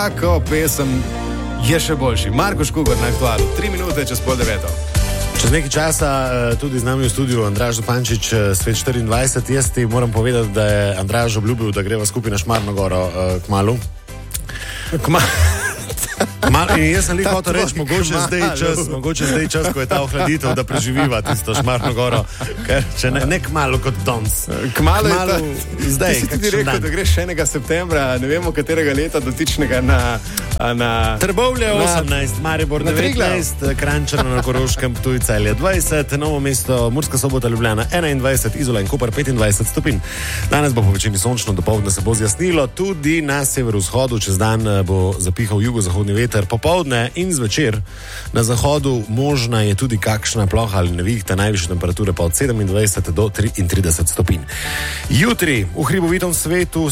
vsako pesem je še boljši. Marko Škugar na Aktualu, 3 minute čez 8:30. Čez nekaj časa tudi z nami v studiu Andraž Zupančič, Svet 24. Jaz ti moram povedati, da je Andraž obljubil, da greva skupaj na Šmarno goro kmalu. In jaz sem hotel reči, mogoče zdaj čas, ko je ta ohladitev, da preživiva tisto Šmarno goro, ker če ne kmalu kot danes. Kmalu zdaj. Ti si tudi rekel, da greš 1. septembra, ne vemo katerega leta, dotičnega na Trbovlje 18, Maribor 19, Kranjčano na Koroškem, Ptuj, Celje 20, Novo mesto, Murska Sobota, Ljubljana 21, Izola in Koper 25 stopinj. Danes bo po večini sončno, dopoldne se bo zjasnilo, tudi na severovzhodu čez dan bo zapihal jugozahodni veter, popoldne in zvečer na zahodu možna je tudi kakšna ploha ali nevihta, najvišje temperature pa od 27 do 33 stopinj. Jutri v hribovitem svetu